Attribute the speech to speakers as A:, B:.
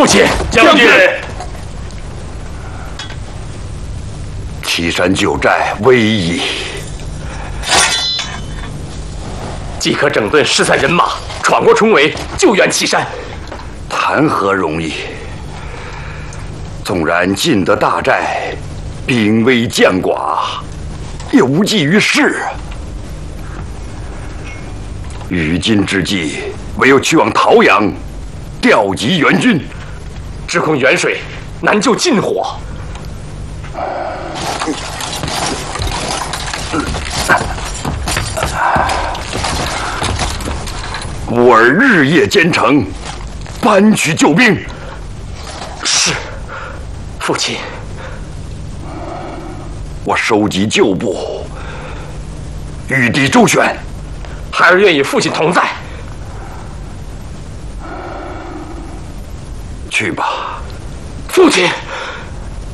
A: 父亲，
B: 将军。
C: 岐山旧寨危矣，
A: 即可整顿失散人马，闯过重围，救援岐山。
C: 谈何容易！纵然进得大寨，兵微将寡，也无济于事。于今之计，唯有去往桃阳，调集援军。
A: 只恐远水难救近火。
C: 吾儿日夜兼程，搬取救兵。
A: 是，父亲。
C: 我收集旧部，御敌周旋。
A: 孩儿愿与父亲同在。
C: 去吧，
A: 父亲。